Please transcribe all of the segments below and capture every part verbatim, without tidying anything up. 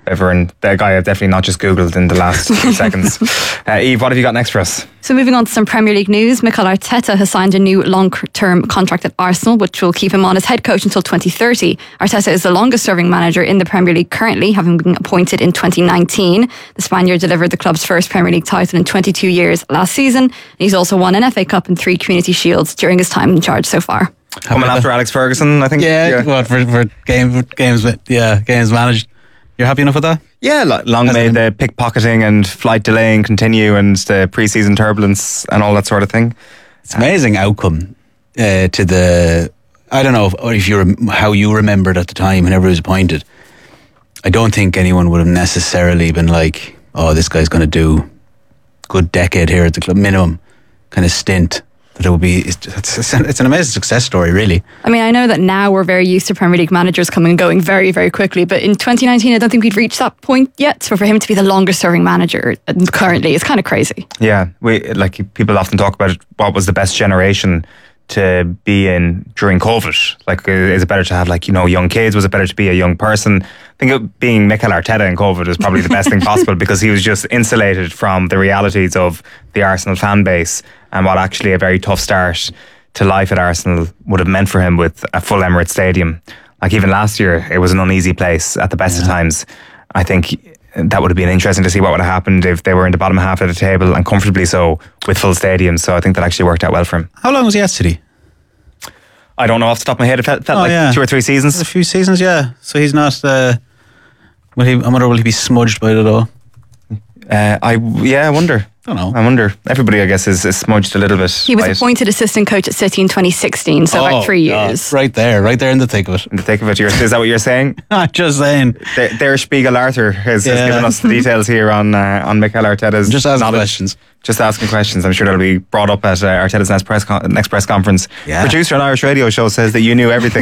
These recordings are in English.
ever, and that guy I've definitely not just Googled in the last few seconds. Uh, Eve, what have you got next for us? So moving on to some Premier League news, Mikel Arteta has signed a new long-term contract at Arsenal, which will keep him on as head coach until twenty thirty. Arteta is the longest-serving manager in the Premier League currently, having been appointed in twenty nineteen. The Spaniard delivered the club's first Premier League title in twenty-two years last season, and he's also won an F A Cup and three Community Shields during his time in charge so far. Coming after Alex Ferguson, I think. Yeah, yeah. Well, for, for game, games, yeah, games managed. You're happy enough with that? Yeah, long may the pickpocketing and flight delaying continue, and the pre-season turbulence and all that sort of thing. It's an amazing outcome uh, to the. I don't know if, or if you rem- how you remembered at the time whenever he was appointed. I don't think anyone would have necessarily been like, "Oh, this guy's going to do a good decade here at the club, minimum kind of stint." That it would be. It's, it's, it's an amazing success story, really. I mean, I know that now we're very used to Premier League managers coming and going very, very quickly, but in twenty nineteen, I don't think we'd reached that point yet. So for him to be the longest-serving manager currently is kind of crazy. Yeah, we like people often talk about what was the best generation to be in during COVID. Like, is it better to have, like, you know, young kids? Was it better to be a young person? I think it, being Mikel Arteta in COVID is probably the best thing possible, because he was just insulated from the realities of the Arsenal fan base and what actually a very tough start to life at Arsenal would have meant for him with a full Emirates Stadium. Like, even last year, it was an uneasy place at the best yeah. of times. I think that would have been interesting to see what would have happened if they were in the bottom half of the table, and comfortably so, with full stadiums. So I think that actually worked out well for him. How long was he at City? I don't know off the top of my head. It felt, felt oh, like yeah. two or three seasons. A few seasons, yeah. So he's not. Uh, will he? I wonder, will he be smudged by it at all? Uh, I yeah, I wonder. I don't know. I wonder. Everybody, I guess, is, is smudged a little bit. He was appointed assistant coach at City in twenty sixteen, so oh, about three God. years. Right there, right there in the thick of it. In the thick of it. You're, is that what you're saying? I'm just saying. Der, Der Spiegel Arthur has, yeah. has given us the details here on uh, on Mikel Arteta's just asking knowledge. questions. Just asking questions. I'm sure that'll be brought up at uh, Arteta's next press con- next press conference. Yeah. Producer on Irish Radio Show says that you knew everything.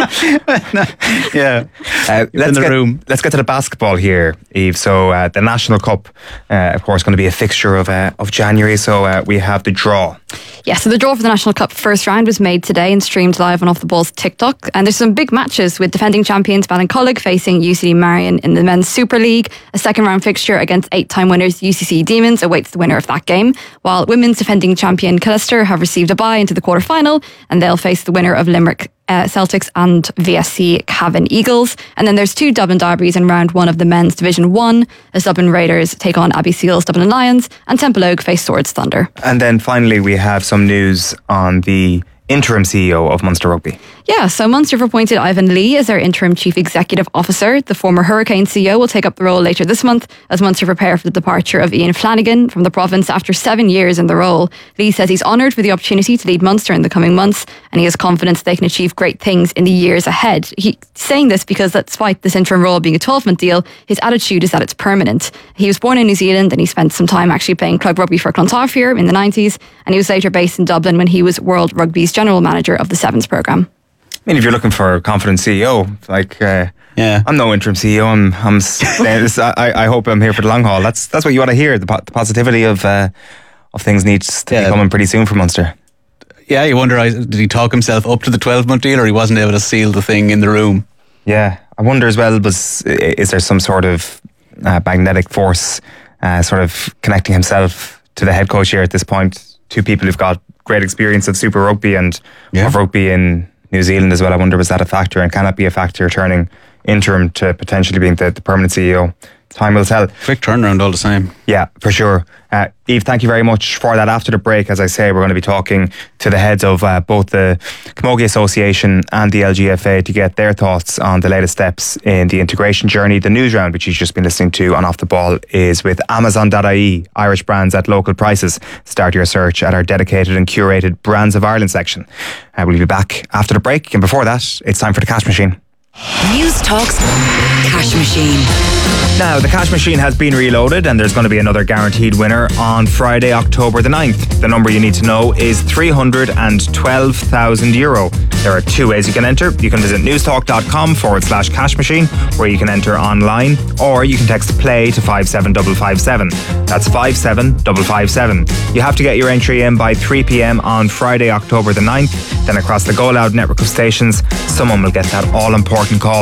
yeah. Uh, let's in the get, room. Let's get to the basketball here, Eve. So uh, the National Cup, uh, of course, going to be a fixture of uh, of January. So uh, we have the draw. Yeah, so the draw for the National Cup first round was made today and streamed live on Off the Ball's TikTok. And there's some big matches, with defending champions Ballincollig facing U C D Marion in the Men's Super League. A second round fixture against eight-time winners U C C Demons awaits the winner of that game, while women's defending champion Colchester have received a bye into the quarter-final, and they'll face the winner of Limerick Uh, Celtics and V S C Cavan Eagles. And then there's two Dublin derbies in round one of the men's Division one, as Dublin Raiders take on Abbey Seals Dublin Lions, and Temple Oak face Swords Thunder. And then finally we have some news on the interim C E O of Munster Rugby. Yeah, so Munster have appointed Ivan Lee as their interim chief executive officer. The former Hurricane C E O will take up the role later this month as Munster prepare for the departure of Ian Flanagan from the province after seven years in the role. Lee says he's honoured for the opportunity to lead Munster in the coming months, and he has confidence they can achieve great things in the years ahead. He's saying this because despite this interim role being a twelve-month deal, his attitude is that it's permanent. He was born in New Zealand, and he spent some time actually playing club rugby for Clontarf in the nineties, and he was later based in Dublin when he was World Rugby's general manager of the Sevens programme. I mean, if you're looking for a confident C E O, like, uh, yeah, I'm no interim C E O. I'm, I'm. I, I hope I'm here for the long haul. That's that's what you want to hear. The, po- the positivity of uh, of things needs to yeah. be coming pretty soon for Munster. Yeah, you wonder, did he talk himself up to the twelve-month deal, or he wasn't able to seal the thing in the room? Yeah, I wonder as well. Was is there some sort of uh, magnetic force, uh, sort of connecting himself to the head coach here at this point? Two people who've got great experience of Super Rugby and yeah. of rugby in New Zealand as well. I wonder, was that a factor, and can that be a factor turning interim to potentially being the, the permanent C E O? Time will tell. Quick turnaround all the same. Yeah, for sure. Uh, Eve, thank you very much for that. After the break, as I say, we're going to be talking to the heads of uh, both the Camogie Association and the L G F A to get their thoughts on the latest steps in the integration journey. The news round, which you've just been listening to on Off the Ball, is with Amazon dot I E, Irish brands at local prices. Start your search at our dedicated and curated Brands of Ireland section. Uh, we'll be back after the break, and before that, it's time for the Cash Machine. News Talks Cash Machine. Now, the Cash Machine has been reloaded, and there's going to be another guaranteed winner on Friday, October the ninth. The number you need to know is three hundred twelve thousand euro. There are two ways you can enter. You can visit newstalk.com forward slash cash machine, where you can enter online, or you can text play to five seven five five seven. That's five seven five five seven. You have to get your entry in by three p.m. on Friday, October the ninth. Then across the Go Loud network of stations, someone will get that all-important call.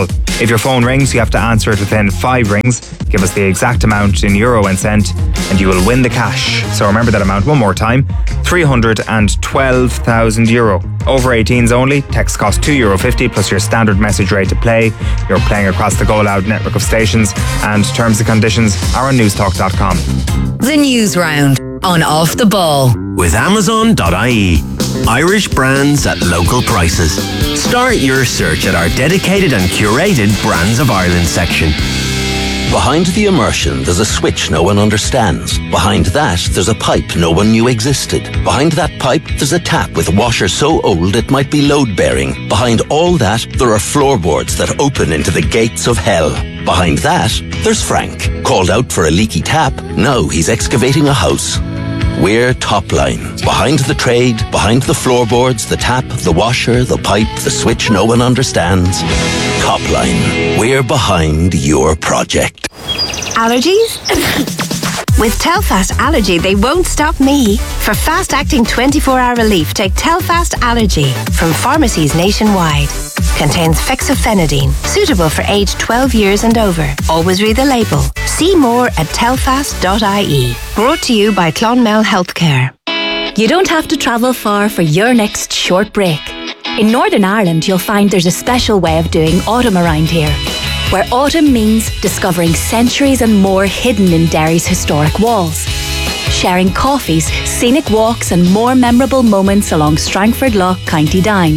If your phone rings, you have to answer it within five rings. Give us the exact amount in euro and cent and you will win the cash. So remember that amount one more time. three hundred twelve thousand euro. Over eighteens only. Text costs two euro fifty plus your standard message rate to play. You're playing across the Go Loud network of stations and terms and conditions are on newstalk dot com. The News Round on Off the Ball. With Amazon dot I E. Irish brands at local prices. Start your search at our dedicated and curated Brands of Ireland section. Behind the immersion, there's a switch no one understands. Behind that, there's a pipe no one knew existed. Behind that pipe, there's a tap with a washer so old it might be load-bearing. Behind all that, there are floorboards that open into the gates of hell. Behind that, there's Frank. Called out for a leaky tap, now he's excavating a house. We're Topline. Behind the trade, behind the floorboards, the tap, the washer, the pipe, the switch no one understands. Topline. We're behind your project. Allergies? With Telfast Allergy, they won't stop me. For fast-acting twenty-four hour relief, take Telfast Allergy from pharmacies nationwide. Contains fexofenadine, suitable for age twelve years and over. Always read the label. See more at telfast dot I E. Brought to you by Clonmel Healthcare. You don't have to travel far for your next short break. In Northern Ireland, you'll find there's a special way of doing autumn around here, where autumn means discovering centuries and more hidden in Derry's historic walls. Sharing coffees, scenic walks and more memorable moments along Strangford Lough, County Down.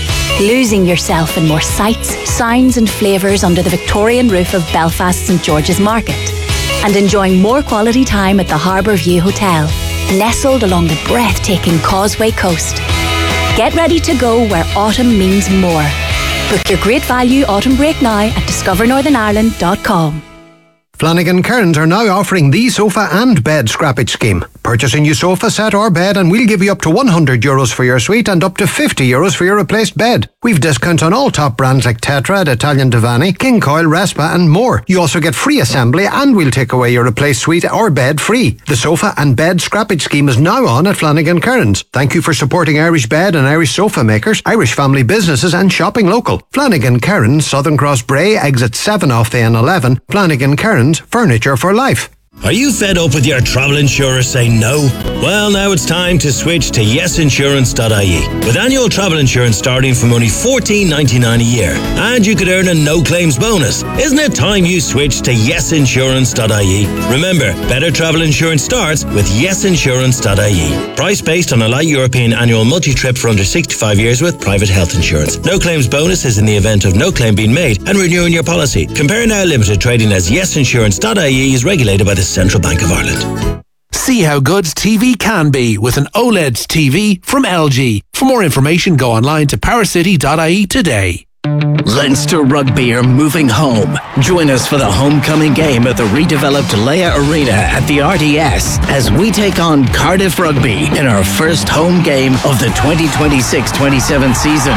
Losing yourself in more sights, sounds and flavours under the Victorian roof of Belfast St George's Market. And enjoying more quality time at the Harbour View Hotel, nestled along the breathtaking Causeway Coast. Get ready to go where autumn means more. Book your great value autumn break now at discover northern ireland dot com. Flanagan Cairns are now offering the sofa and bed scrappage scheme. Purchase a new sofa set or bed and we'll give you up to one hundred euros for your suite and up to fifty euros for your replaced bed. We've discounts on all top brands like Tetra, Italian Divani, King Coil, Respa and more. You also get free assembly and we'll take away your replaced suite or bed free. The sofa and bed scrappage scheme is now on at Flanagan Cairns. Thank you for supporting Irish bed and Irish sofa makers, Irish family businesses and shopping local. Flanagan Cairns, Southern Cross Bray, exit seven off the N eleven. Flanagan Cairns, furniture for life. Are you fed up with your travel insurer saying no? Well, now it's time to switch to yes insurance dot I E. With annual travel insurance starting from only fourteen ninety-nine a year. And you could earn a no-claims bonus. Isn't it time you switched to yes insurance dot I E? Remember, better travel insurance starts with yes insurance dot I E. Price based on a light European annual multi-trip for under sixty-five years with private health insurance. No-claims bonus is in the event of no claim being made and renewing your policy. Compare Now Limited, trading as yes insurance dot I E, is regulated by the Central Bank of Ireland. See how good T V can be with an OLED T V from L G. For more information, go online to power city dot I E today. Leinster Rugby are moving home. Join us for the homecoming game at the redeveloped Leia Arena at the R D S as we take on Cardiff Rugby in our first home game of the twenty twenty-six twenty-seven season.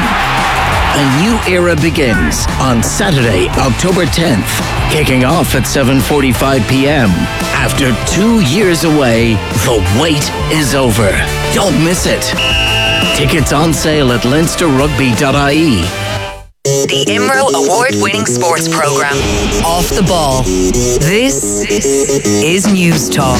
A new era begins on Saturday, October tenth, kicking off at seven forty-five p.m. After two years away, the wait is over. Don't miss it. Tickets on sale at leinster rugby dot I E. The I M R O award-winning sports program, Off the Ball. This is News Talk.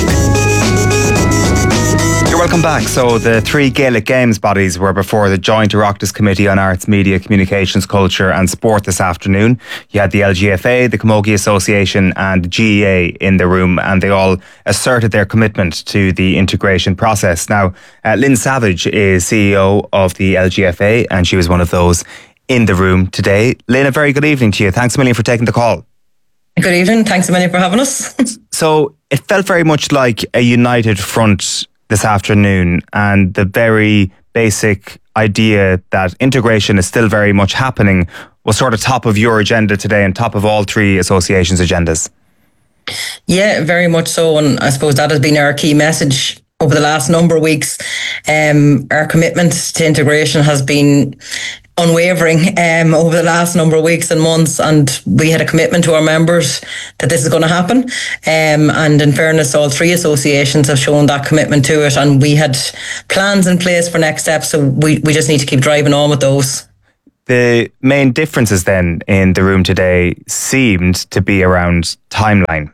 You're welcome back. So the three Gaelic Games bodies were before the Joint Oireachtas Committee on Arts, Media, Communications, Culture and Sport this afternoon. You had the L G F A, the Camogie Association and the G E A in the room, and they all asserted their commitment to the integration process. Now, uh, Lynn Savage is C E O of the L G F A and she was one of those in the room today. Lynn, a very good evening to you. Thanks a million for taking the call. Good evening. Thanks a million for having us. So it felt very much like a united front this afternoon, and the very basic idea that integration is still very much happening was sort of top of your agenda today and top of all three associations' agendas. Yeah, very much so. And I suppose that has been our key message over the last number of weeks. Um, our commitment to integration has been unwavering um, over the last number of weeks and months, and we had a commitment to our members that this is going to happen, um, and in fairness, all three associations have shown that commitment to it, and we had plans in place for next steps, so we, we just need to keep driving on with those. The main differences then in the room today seemed to be around timeline.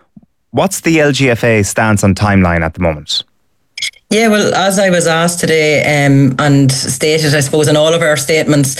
What's the L G F A stance on timeline at the moment? Yeah, well, as I was asked today um, and stated, I suppose, in all of our statements,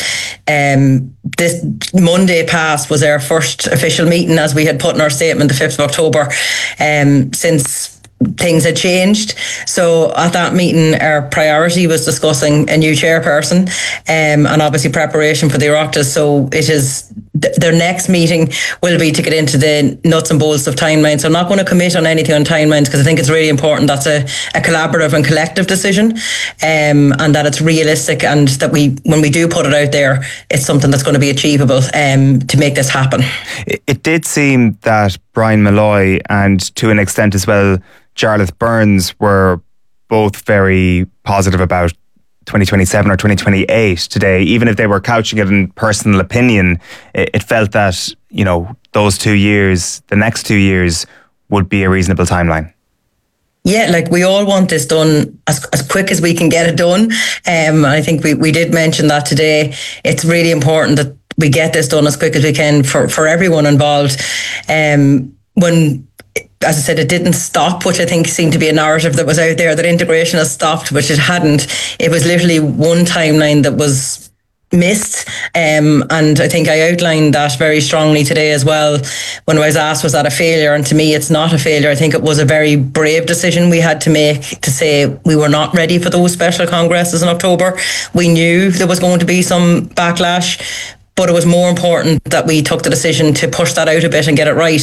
um, this Monday past was our first official meeting, as we had put in our statement, the fifth of October, um, since things had changed. So at that meeting, our priority was discussing a new chairperson um, and obviously preparation for the Oireachtas. So it is th- their next meeting will be to get into the nuts and bolts of timelines. So I'm not going to commit on anything on timelines because I think it's really important that's a, a collaborative and collective decision um, and that it's realistic and that we, when we do put it out there, it's something that's going to be achievable um, to make this happen. It, it did seem that Brian Malloy and to an extent as well Jarlath Burns were both very positive about twenty twenty-seven or twenty twenty-eight today. Even if they were couching it in personal opinion, it, it felt that, you know, those two years, the next two years would be a reasonable timeline. Yeah, like we all want this done as as quick as we can get it done. Um, I think we, we did mention that today. It's really important that we get this done as quick as we can for, for everyone involved. Um, when As I said, it didn't stop, which I think seemed to be a narrative that was out there, that integration has stopped, which it hadn't. It was literally one timeline that was missed. Um, and I think I outlined that very strongly today as well when I was asked, was that a failure? And to me, it's not a failure. I think it was a very brave decision we had to make to say we were not ready for those special congresses in October. We knew there was going to be some backlash, but it was more important that we took the decision to push that out a bit and get it right.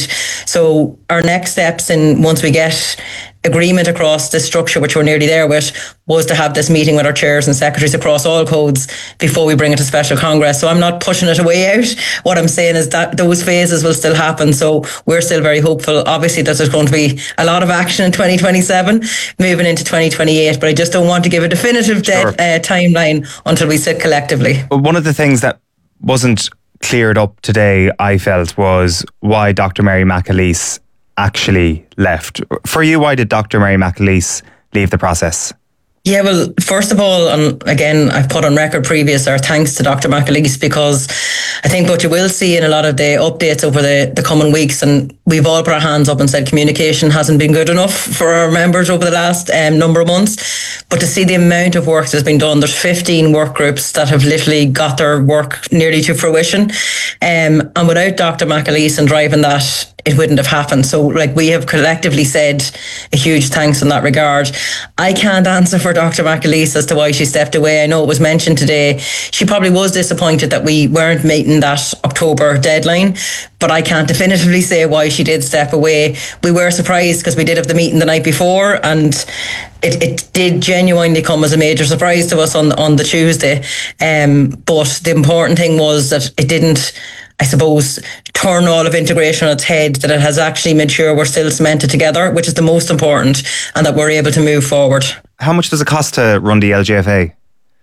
So our next steps, in once we get agreement across this structure, which we're nearly there with, was to have this meeting with our chairs and secretaries across all codes before we bring it to special congress. So I'm not pushing it away out. What I'm saying is that those phases will still happen. So we're still very hopeful. Obviously, that there's going to be a lot of action in twenty twenty-seven, moving into twenty twenty-eight. But I just don't want to give a definitive Sure. de- uh, timeline until we sit collectively. One of the things that wasn't cleared up today, I felt, was why Doctor Mary McAleese actually left. For you, why did Doctor Mary McAleese leave the process? Yeah, well, first of all, and again, I've put on record previous our thanks to Doctor McAleese, because I think what you will see in a lot of the updates over the, the coming weeks, and we've all put our hands up and said communication hasn't been good enough for our members over the last um, number of months, but to see the amount of work that's been done, there's fifteen work groups that have literally got their work nearly to fruition, um, and without Doctor McAleese and driving that, it wouldn't have happened. So like we have collectively said a huge thanks in that regard. I can't answer for Doctor McAleese as to why she stepped away. I know it was mentioned today. She probably was disappointed that we weren't meeting that October deadline, but I can't definitively say why she did step away. We were surprised because we did have the meeting the night before, and it, it did genuinely come as a major surprise to us on, on the Tuesday. Um, but the important thing was that it didn't, I suppose, turn all of integration on its head, that it has actually made sure we're still cemented together, which is the most important, and that we're able to move forward. How much does it cost to run the L G F A?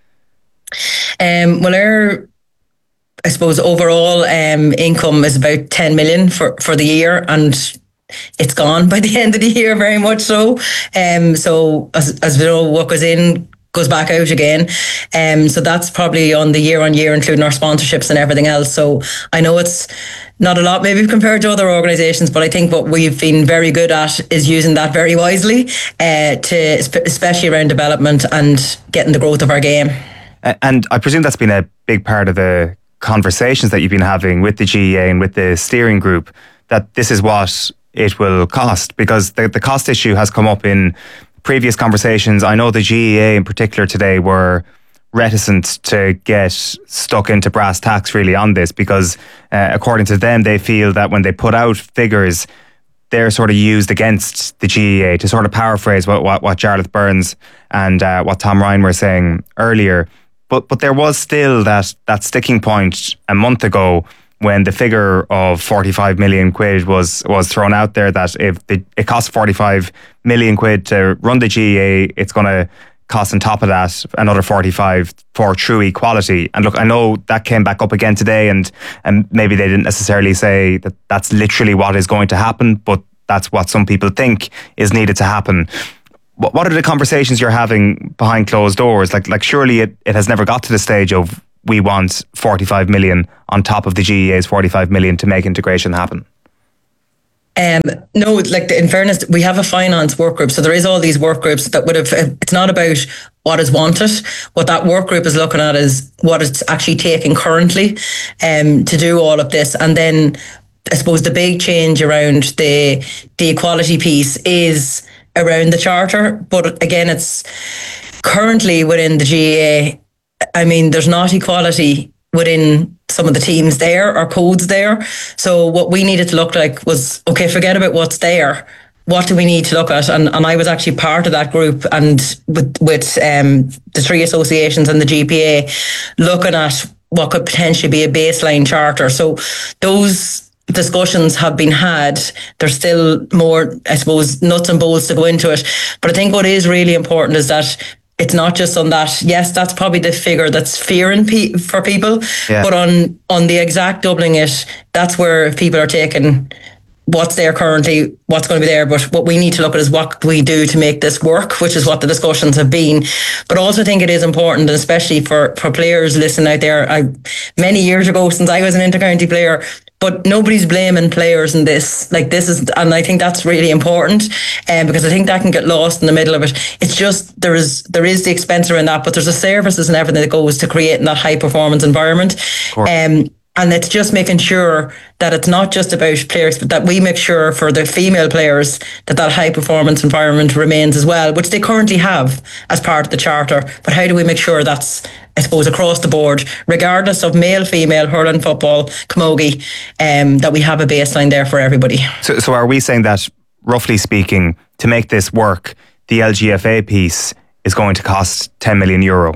Um, well, our, I suppose, overall um, income is about ten million for, for the year, and it's gone by the end of the year, very much so. Um, so as, as we know, what goes in goes back out again. Um, so that's probably on the year on year, including our sponsorships and everything else. So I know it's not a lot maybe compared to other organisations, but I think what we've been very good at is using that very wisely, uh, to especially around development and getting the growth of our game. And I presume that's been a big part of the conversations that you've been having with the G E A and with the steering group, that this is what it will cost, because the, the cost issue has come up in previous conversations. I know the G E A in particular today were reticent to get stuck into brass tacks really on this, because uh, according to them, they feel that when they put out figures, they're sort of used against the G E A, to sort of paraphrase what what, what Jarlath Burns and uh, what Tom Ryan were saying earlier. But but there was still that that sticking point a month ago when the figure of forty-five million quid was was thrown out there, that if the, it costs forty-five million quid to run the G E A, it's going to cost on top of that another forty-five for true equality. And look, I know that came back up again today, and and maybe they didn't necessarily say that that's literally what is going to happen, but that's what some people think is needed to happen. What, what are the conversations you're having behind closed doors? Like, like surely it, it has never got to the stage of we want forty-five million on top of the G E A's forty-five million to make integration happen? Um, no, like in fairness, we have a finance work group. So there is all these work groups that would have, it's not about what is wanted. What that work group is looking at is what it's actually taking currently um, to do all of this. And then I suppose the big change around the, the equality piece is around the charter. But again, it's currently within the G E A, I mean, there's not equality within some of the teams there or codes there. So what we needed to look like was, okay, forget about what's there. What do we need to look at? And and I was actually part of that group and with, with um, the three associations and the G P A looking at what could potentially be a baseline charter. So those discussions have been had. There's still more, I suppose, nuts and bolts to go into it. But I think what is really important is that it's not just on that. Yes, that's probably the figure that's fearing pe- for people. Yeah. But on on the exact doubling it, that's where people are taking what's there currently, what's going to be there. But what we need to look at is what do we do to make this work, which is what the discussions have been. But I also think it is important, especially for, for players listening out there. I many years ago, since I was an inter-county player, but nobody's blaming players in this. Like this is, and I think that's really important, um, because I think that can get lost in the middle of it. It's just there is there is the expense around that, but there's the services and everything that goes to creating that high performance environment. Um, and it's just making sure that it's not just about players, but that we make sure for the female players that that high performance environment remains as well, which they currently have as part of the charter. But how do we make sure that's, I suppose, across the board, regardless of male, female, hurling, football, camogie, um, that we have a baseline there for everybody. So, so are we saying that, roughly speaking, to make this work, the L G F A piece is going to cost ten million euro?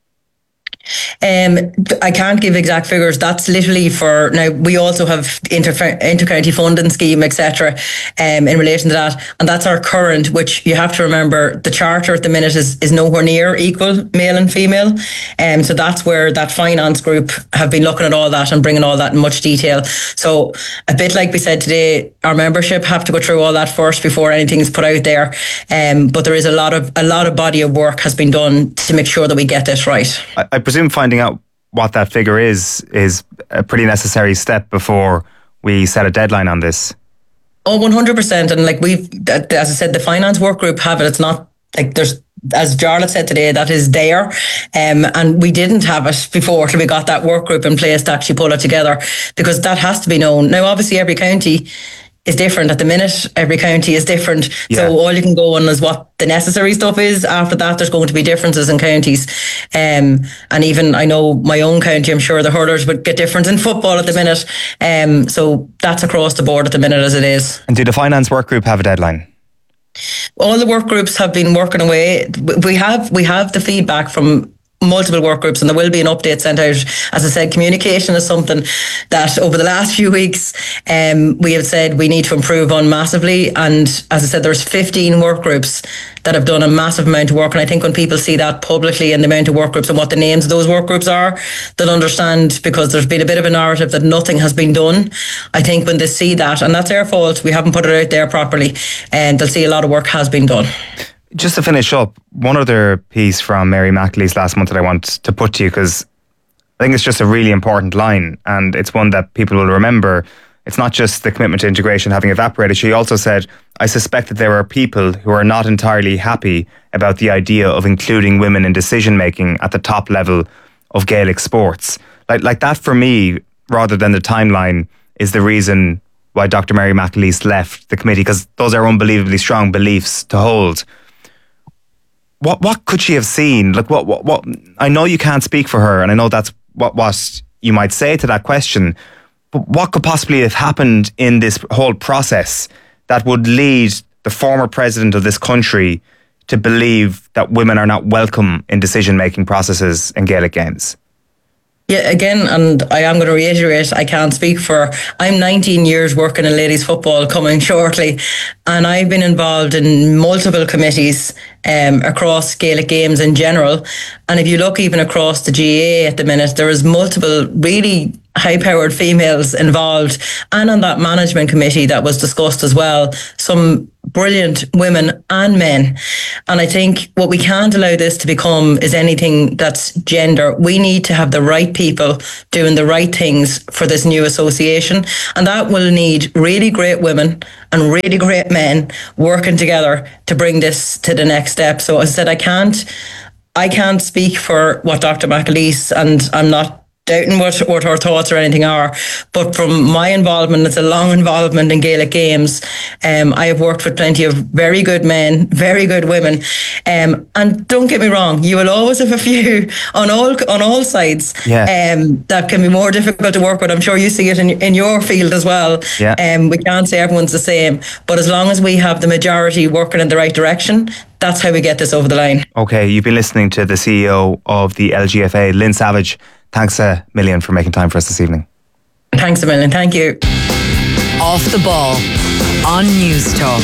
Um, I can't give exact figures. That's literally for now. We also have inter inter-county funding scheme, et cetera. Um, in relation to that, and that's our current. Which you have to remember, the charter at the minute is is nowhere near equal male and female. Um, so that's where that finance group have been looking at all that and bringing all that in much detail. So a bit like we said today, our membership have to go through all that first before anything's put out there. Um, but there is a lot of a lot of body of work has been done to make sure that we get this right. I, I presume finding out what that figure is is a pretty necessary step before we set a deadline on this. Oh, one hundred percent. And like we've, as I said, the finance work group have it. It's not like there's, as Jarlath said today, that is there. Um, and we didn't have it before till we got that work group in place to actually pull it together, because that has to be known. Now, obviously, every county is different at the minute. Every county is different. Yeah. So all you can go on is what the necessary stuff is. After that, there's going to be differences in counties. Um, and even, I know my own county, I'm sure the hurlers would get difference in football at the minute. Um, so that's across the board at the minute as it is. And do the finance work group have a deadline? All the work groups have been working away. We have, we have the feedback from multiple work groups, and there will be an update sent out. As I said, communication is something that over the last few weeks um, we have said we need to improve on massively. And as I said, there's fifteen work groups that have done a massive amount of work. And I think when people see that publicly and the amount of work groups and what the names of those work groups are, they'll understand, because there's been a bit of a narrative that nothing has been done. I think when they see that, and that's their fault, we haven't put it out there properly, and they'll see a lot of work has been done. Just to finish up, one other piece from Mary McAleese last month that I want to put to you, because I think it's just a really important line, and it's one that people will remember. It's not just the commitment to integration having evaporated. She also said, I suspect that there are people who are not entirely happy about the idea of including women in decision making at the top level of Gaelic sports. Like, like that for me, rather than the timeline, is the reason why Doctor Mary McAleese left the committee, because those are unbelievably strong beliefs to hold. What what could she have seen? Like what, what what I know you can't speak for her, and I know that's what, what you might say to that question, but what could possibly have happened in this whole process that would lead the former president of this country to believe that women are not welcome in decision-making processes in Gaelic games? Yeah, again, and I am going to reiterate, I can't speak for, I'm nineteen years working in ladies football coming shortly, and I've been involved in multiple committees um, across Gaelic games in general. And if you look even across the G A A at the minute, there is multiple really high-powered females involved, and on that management committee that was discussed as well, some brilliant women and men. And I think what we can't allow this to become is anything that's gender. We need to have the right people doing the right things for this new association, and that will need really great women and really great men working together to bring this to the next step. So as I said, I can't I can't speak for what Doctor McAleese, and I'm not doubting what, what her thoughts or anything are, but from my involvement, it's a long involvement in Gaelic games. Um, I have worked with plenty of very good men, very good women, um, and don't get me wrong, you will always have a few on all on all sides yeah. um, that can be more difficult to work with. I'm sure you see it in, in your field as well. Yeah. Um, we can't say everyone's the same, but as long as we have the majority working in the right direction, that's how we get this over the line. Okay, you've been listening to the C E O of the L G F A, Lynn Savage. Thanks a million for making time for us this evening. Thanks a million. Thank you. Off the Ball on News Talk.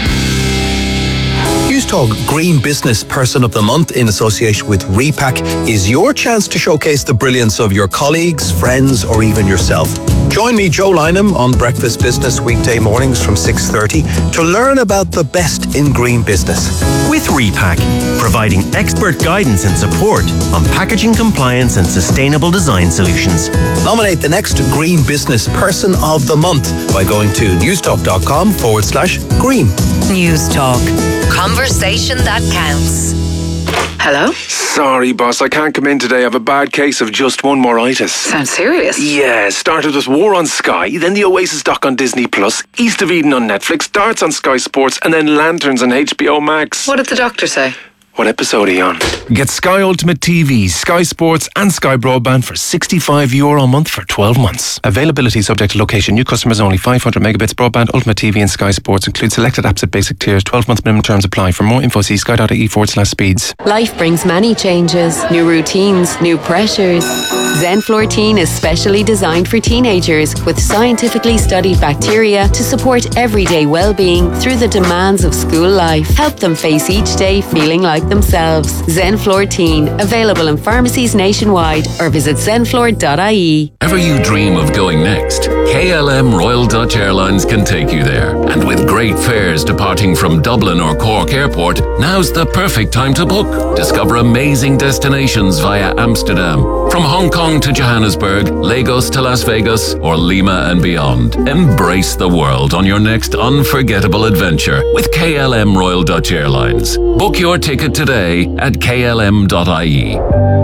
News Talk Green Business Person of the Month in association with Repack is your chance to showcase the brilliance of your colleagues, friends, or even yourself. Join me, Joe Lynham, on Breakfast Business weekday mornings from six thirty to learn about the best in green business. With Repack, providing expert guidance and support on packaging compliance and sustainable design solutions. Nominate the next Green Business Person of the Month by going to newstalk.com forward slash green. News Talk. Conversation that counts. Hello? Sorry, boss, I can't come in today. I have a bad case of just one moritis. Sounds serious. Yeah, started with War on Sky, then the Oasis doc on Disney Plus, East of Eden on Netflix, Darts on Sky Sports, and then Lanterns on H B O Max. What did the doctor say? What episode are you on? Get Sky Ultimate T V, Sky Sports and Sky Broadband for sixty-five euro a month for twelve months. Availability subject to location. New customers only. five hundred megabits broadband, Ultimate T V and Sky Sports. Include selected apps at basic tiers. twelve month minimum terms apply. For more info, see sky.ie forward slash speeds. Life brings many changes, new routines, new pressures. Zenflor Teen is specially designed for teenagers with scientifically studied bacteria to support everyday well-being through the demands of school life. Help them face each day feeling like themselves. Zenflor Teen, available in pharmacies nationwide or visit zenflor dot I E. Ever you dream of going next, K L M Royal Dutch Airlines can take you there. And with great fares departing from Dublin or Cork Airport, now's the perfect time to book. Discover amazing destinations via Amsterdam. From Hong Kong to Johannesburg, Lagos to Las Vegas, or Lima and beyond. Embrace the world on your next unforgettable adventure with K L M Royal Dutch Airlines. Book your ticket today at K L M dot I E.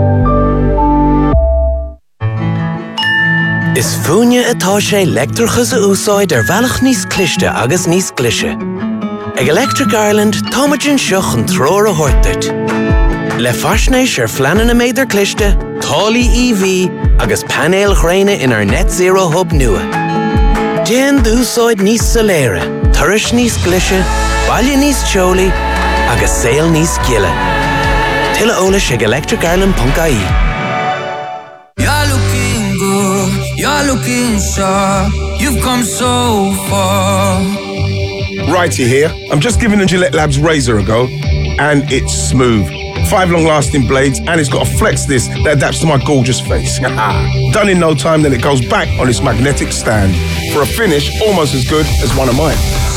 Is fúne atá sé leictreachas a úsáid ar bhealach níos cliste agus níos clise. Ag Electric Ireland, táimeann seach an tróir a thuirteart. Le faisnéis ar fleanan na méidir cliste, tálaí E V agus panéal chréine in our net zero hub nua. Déan d'úsáid níos soléire, turais níos clise, baile níos teolaí agus saol níos giile. Tuile eolais ag electric ireland dot I E. You're looking good, you're looking sharp, you've come so far. Righty here. I'm just giving the Gillette Labs razor a go, and it's smooth. Five long-lasting blades, and it's got a flex disc that adapts to my gorgeous face. Done in no time, then it goes back on its magnetic stand for a finish almost as good as one of mine.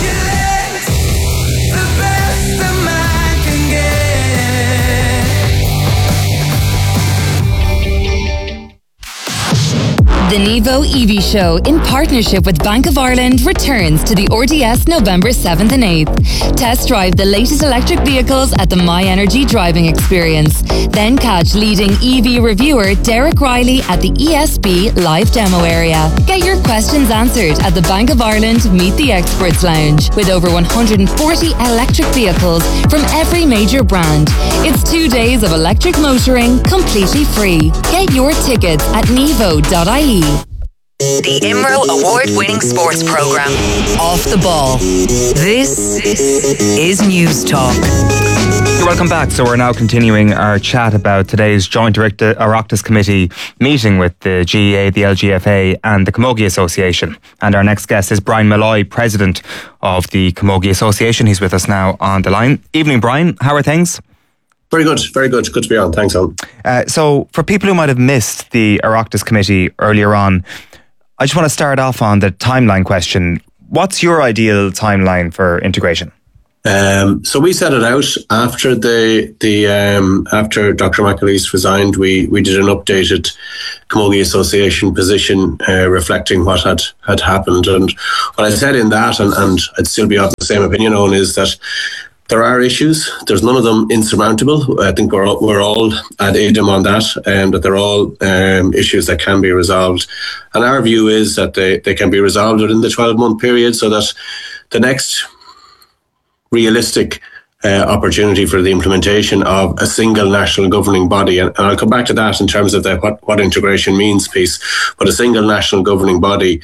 The Nevo E V Show, in partnership with Bank of Ireland, returns to the R D S November seventh and eighth. Test drive the latest electric vehicles at the My Energy driving experience. Then catch leading E V reviewer Derek Riley at the E S B live demo area. Get your questions answered at the Bank of Ireland Meet the Experts Lounge with over one hundred forty electric vehicles from every major brand. It's two days of electric motoring completely free. Get your tickets at nevo dot I E. The Imro award-winning sports program, Off the Ball. This is News Talk. So welcome back. So we're now continuing our chat about today's joint Oireachtas Committee meeting with the G A A, the L G F A and the Camogie Association. And our next guest is Brian Malloy, President of the Camogie Association. He's with us now on the line. Evening, Brian. How are things? Very good, very good. Good to be on. Thanks, Alan. Uh, so for people who might have missed the Oireachtas Committee earlier on, I just want to start off on the timeline question. What's your ideal timeline for integration? Um, so we set it out after the the um, after Doctor McAleese resigned. We we did an updated Camogie Association position uh, reflecting what had had happened. And what I said in that, and, and I'd still be of the same opinion on, is that there are issues. There's none of them insurmountable. I think we're all, we're all ad idem on that, and that they're all um, issues that can be resolved. And our view is that they, they can be resolved within the twelve-month period, so that the next realistic uh, opportunity for the implementation of a single national governing body, and, and I'll come back to that in terms of the what, what integration means piece, but a single national governing body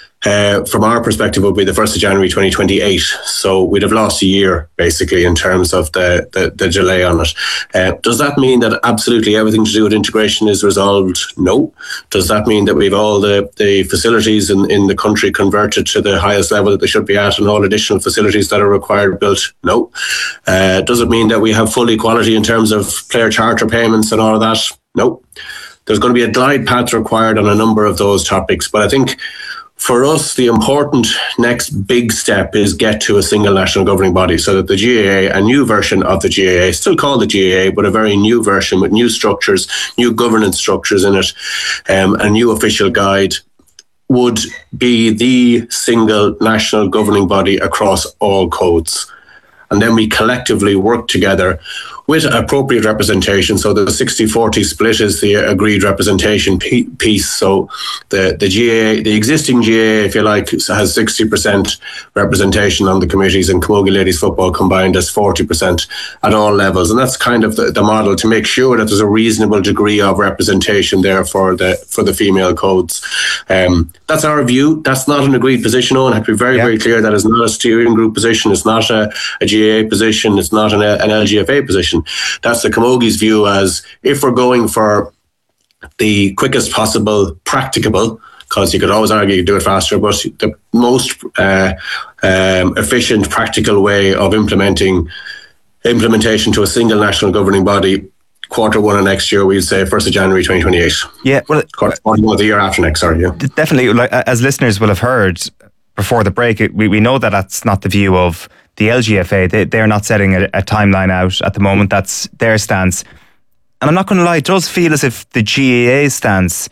Uh, from our perspective, would be the first of January twenty twenty-eight. So we'd have lost a year, basically, in terms of the, the, the delay on it. Uh, does that mean that absolutely everything to do with integration is resolved? No. Does that mean that we've all the, the facilities in, in the country converted to the highest level that they should be at, and all additional facilities that are required built? No. Uh, does it mean that we have full equality in terms of player charter payments and all of that? No. There's going to be a glide path required on a number of those topics, but I think for us, the important next big step is get to a single national governing body, so that the G A A, a new version of the G A A, still called the G A A, but a very new version with new structures, new governance structures in it, um, a new official guide, would be the single national governing body across all codes. And then we collectively work together with appropriate representation. So the sixty forty split is the agreed representation piece. So the, the G A A, the existing G A A, if you like, has sixty percent representation on the committees, and Camogie Ladies Football combined as forty percent at all levels. And that's kind of the, the model to make sure that there's a reasonable degree of representation there for the for the female codes. Um, that's our view. That's not an agreed position, Owen. I have to be very, yeah. very clear. That is not a steering group position. It's not a, a G A A position. It's not an, an L G F A position. That's the Camogie's view, as if we're going for the quickest possible practicable, because you could always argue you could do it faster, but the most uh, um, efficient, practical way of implementing implementation to a single national governing body, quarter one of next year, we'd say first of January twenty twenty-eight. Yeah, well, quarter one of the year after next, sorry. Yeah. Definitely, like, as listeners will have heard before the break, it, we, we know that that's not the view of the L G F A. They, they're not setting a, a timeline out at the moment. That's their stance. And I'm not going to lie, it does feel as if the G A A stance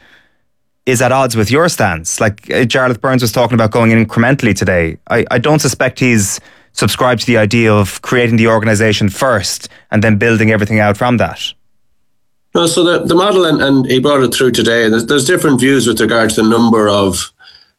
is at odds with your stance. Like uh, Jarlath Burns was talking about going in incrementally today. I, I don't suspect he's subscribed to the idea of creating the organisation first and then building everything out from that. No, so the, the model, and, and he brought it through today, there's, there's different views with regard to the number of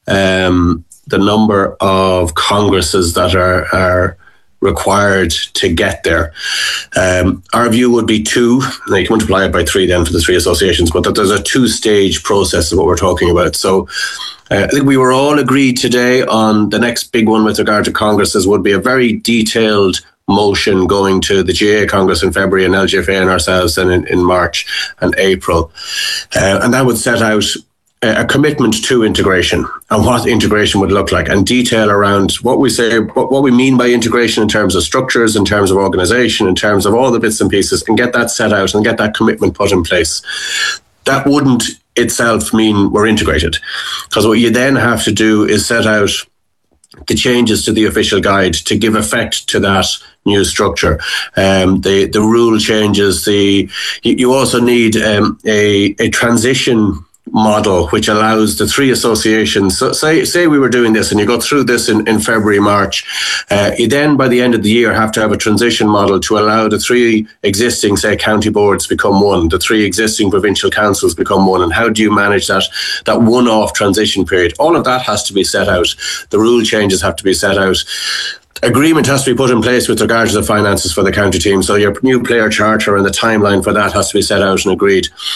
um, the number of congresses that are, are required to get there. Um, our view would be two, and you can multiply it by three then for the three associations, but that there's a two-stage process of what we're talking about. So uh, I think we were all agreed today on the next big one with regard to congresses would be a very detailed motion going to the G A A Congress in February and L G F A and ourselves then in, in March and April. Uh, and that would set out a commitment to integration and what integration would look like, and detail around what we say, what, what we mean by integration in terms of structures, in terms of organisation, in terms of all the bits and pieces, and get that set out and get that commitment put in place. That wouldn't itself mean we're integrated, because what you then have to do is set out the changes to the official guide to give effect to that new structure. Um, the the rule changes. The you, you also need um, a a transition model which allows the three associations, so say say we were doing this and you go through this in, in February, March, uh, you then by the end of the year have to have a transition model to allow the three existing, say, county boards become one, the three existing provincial councils become one, and how do you manage that that one-off transition period? All of that has to be set out. The rule changes have to be set out. Agreement has to be put in place with regard to the finances for the county team, so your new player charter and the timeline for that has to be set out and agreed.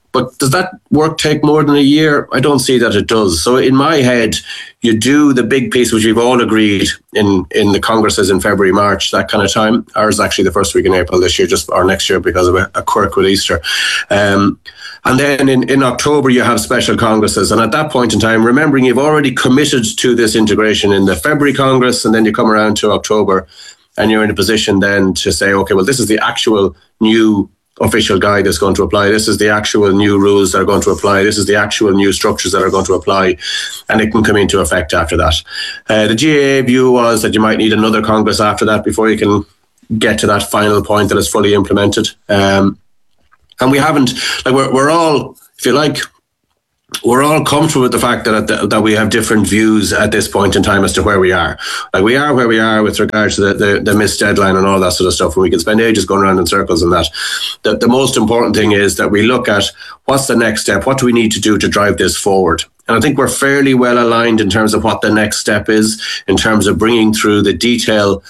But does that work take more than a year? I don't see that it does. So in my head, you do the big piece, which we've all agreed in, in the congresses in February, March, that kind of time. Ours is actually the first week in April this year, just or next year because of a, a quirk with Easter. Um, and then in, in October, you have special congresses. And at that point in time, remembering you've already committed to this integration in the February Congress, and then you come around to October and you're in a position then to say, okay, well, this is the actual new official guide that's going to apply. This is the actual new rules that are going to apply. This is the actual new structures that are going to apply, and it can come into effect after that. Uh, the G A A view was that you might need another Congress after that before you can get to that final point that is fully implemented. Um, and we haven't, like we're, we're all, if you like, we're all comfortable with the fact that that we have different views at this point in time as to where we are. Like we are where we are with regards to the, the, the missed deadline and all that sort of stuff, and we can spend ages going around in circles on that. The, the most important thing is that we look at what's the next step, what do we need to do to drive this forward? And I think we're fairly well aligned in terms of what the next step is, in terms of bringing through the detail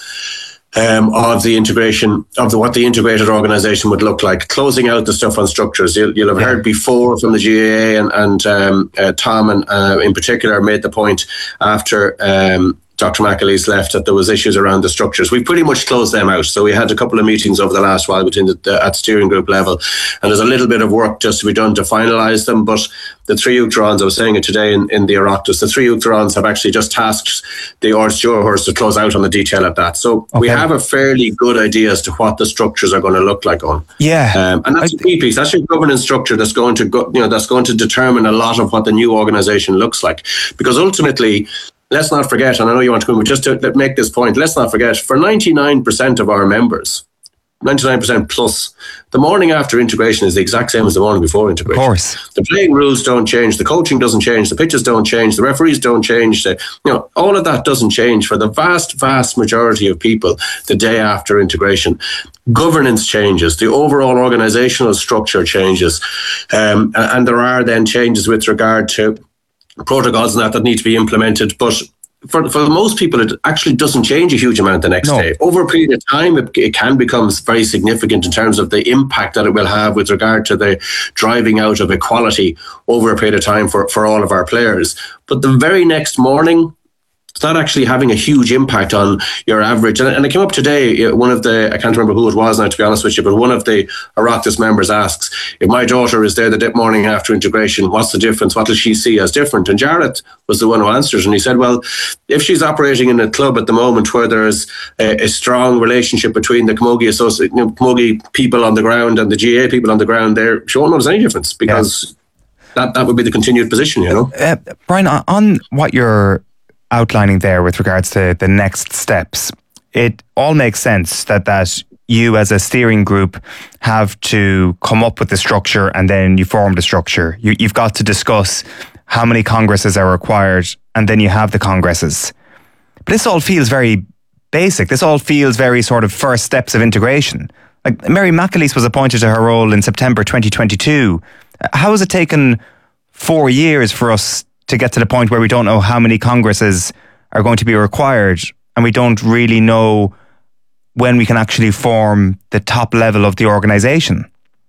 Um, of the integration of the what the integrated organisation would look like, closing out the stuff on structures. You'll, you'll have yeah. heard before from the G A A and, and um, uh, Tom and uh, in particular made the point after um, Doctor McAleese left that there was issues around the structures. We've pretty much closed them out. So we had a couple of meetings over the last while between the, the at steering group level, and there's a little bit of work just to be done to finalise them. But the three Uachtarans, I was saying it today in, in the Oireachtas, the three Uachtarans have actually just tasked the Ard Stewardhurst to close out on the detail of that. So okay. we have a fairly good idea as to what the structures are going to look like on. Yeah, um, and that's I, a key piece. That's your governance structure that's going to go, you know, that's going to determine a lot of what the new organisation looks like. Because ultimately, let's not forget, and I know you want to come, but just to make this point, let's not forget, for ninety-nine percent of our members, ninety-nine percent plus, the morning after integration is the exact same as the morning before integration. Of course. The playing rules don't change, the coaching doesn't change, the pitches don't change, the referees don't change, the, you know, all of that doesn't change for the vast, vast majority of people the day after integration. Governance changes, the overall organisational structure changes, um, and there are then changes with regard to protocols and that that need to be implemented, but for for most people it actually doesn't change a huge amount the next no. day. Over a period of time it, it can become very significant in terms of the impact that it will have with regard to the driving out of equality over a period of time for, for all of our players. But the very next morning, it's not actually having a huge impact on your average. And, and it came up today, one of the, I can't remember who it was now, to be honest with you, but one of the Oireachtas members asks, if my daughter is there the morning after integration, what's the difference? What does she see as different? And Jarrett was the one who answered, and he said, well, if she's operating in a club at the moment where there's a, a strong relationship between the Camogie Associ- you know, Camogie people on the ground and the G A A people on the ground there, she won't notice any difference, because yeah. that, that would be the continued position, you know? Uh, Brian, on what you're outlining there with regards to the next steps, it all makes sense that that you as a steering group have to come up with the structure and then you form the structure. You, you've got to discuss how many congresses are required and then you have the congresses. But this all feels very basic. This all feels very sort of first steps of integration. Like Mary McAleese was appointed to her role in September twenty twenty-two. How has it taken four years for us to get to the point where we don't know how many congresses are going to be required, and we don't really know when we can actually form the top level of the organisation?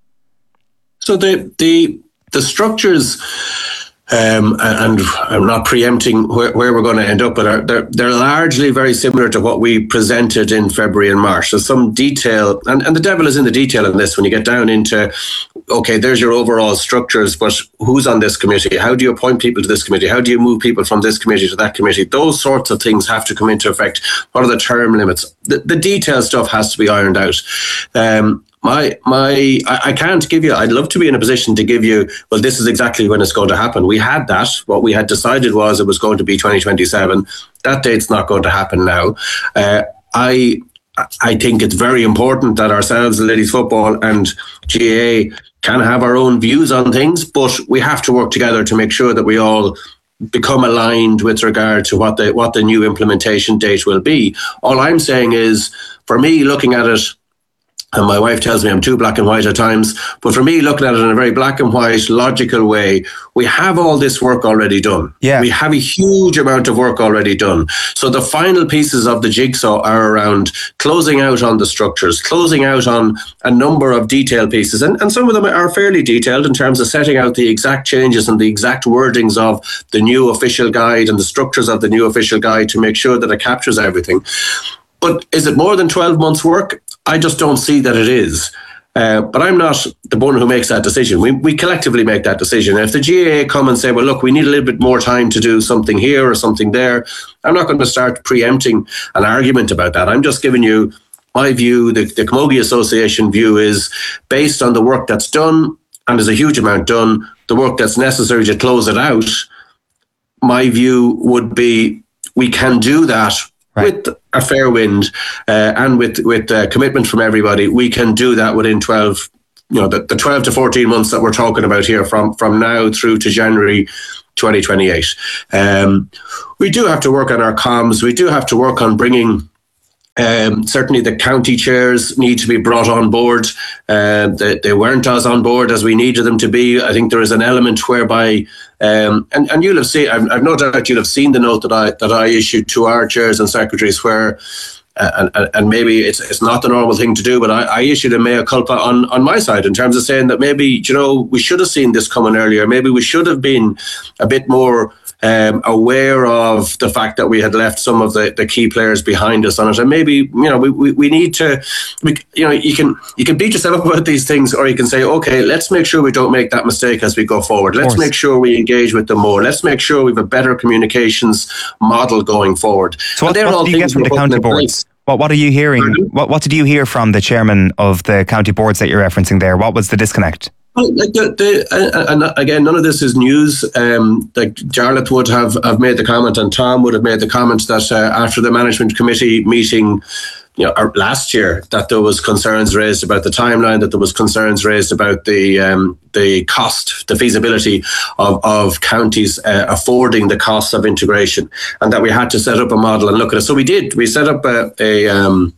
So the the the structures, um, and I'm not preempting where, where we're going to end up, but are, they're, they're largely very similar to what we presented in February and March. There's some detail, and, and the devil is in the detail in this when you get down into, okay, there's your overall structures, but who's on this committee? How do you appoint people to this committee? How do you move people from this committee to that committee? Those sorts of things have to come into effect. What are the term limits? The, the detail stuff has to be ironed out. Um, My, my, I, I can't give you, I'd love to be in a position to give you, well, this is exactly when it's going to happen. We had that. What we had decided was it was going to be twenty twenty-seven. That date's not going to happen now. Uh, I, I think it's very important that ourselves, Ladies Football and G A A, can have our own views on things, but we have to work together to make sure that we all become aligned with regard to what the, what the new implementation date will be. All I'm saying is, for me, looking at it, And my wife tells me I'm too black and white at times. But for me, looking at it in a very black and white, logical way, we have all this work already done. Yeah. We have a huge amount of work already done. So the final pieces of the jigsaw are around closing out on the structures, closing out on a number of detailed pieces. And, and some of them are fairly detailed in terms of setting out the exact changes and the exact wordings of the new official guide and the structures of the new official guide to make sure that it captures everything. But is it more than twelve months' work? I just don't see that it is. Uh, but I'm not the one who makes that decision. We we collectively make that decision. If the G A A come and say, well, look, we need a little bit more time to do something here or something there, I'm not going to start preempting an argument about that. I'm just giving you my view. The, the Camogie Association view is based on the work that's done, and there's a huge amount done, the work that's necessary to close it out. My view would be we can do that. Right. With a fair wind uh, and with with uh, commitment from everybody, we can do that within twelve, you know, the, the twelve to fourteen months that we're talking about here, from from now through to January twenty twenty-eight. Um, we do have to work on our comms. We do have to work on bringing. Um, certainly, the county chairs need to be brought on board. Uh, they, they weren't as on board as we needed them to be. I think there is an element whereby, um, and, and you'll have seen, I've, I've no doubt you'll have seen the note that I that I issued to our chairs and secretaries, where, uh, and, and maybe it's it's not the normal thing to do, but I, I issued a mea culpa on, on my side in terms of saying that maybe, you know, we should have seen this coming earlier. Maybe we should have been a bit more Um, aware of the fact that we had left some of the, the key players behind us on it, and maybe you know we, we, we need to, we, you know, you can you can beat yourself up about these things, or you can say, okay, let's make sure we don't make that mistake as we go forward. Let's make sure we engage with them more. Let's make sure we have a better communications model going forward. So what, what do you get from the county boards? What what are you hearing? What what did you hear from the chairman of the county boards that you're referencing there? What was the disconnect? Well, like the, the, uh, and again, none of this is news. Um, like Jarlath would have, have made the comment, and Tom would have made the comment that uh, after the management committee meeting, you know, last year, that there was concerns raised about the timeline, that there was concerns raised about the um, the cost, the feasibility of of counties uh, affording the costs of integration, and that we had to set up a model and look at it. So we did. We set up a. a um,